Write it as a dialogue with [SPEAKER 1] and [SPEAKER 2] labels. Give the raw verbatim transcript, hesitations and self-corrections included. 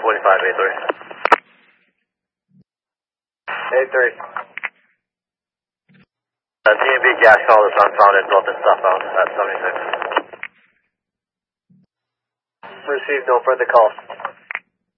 [SPEAKER 1] forty-five, eight three. eight three. Uh, D and B gas call is unfounded, Dalton southbound at seventy-six.
[SPEAKER 2] Received, no further calls.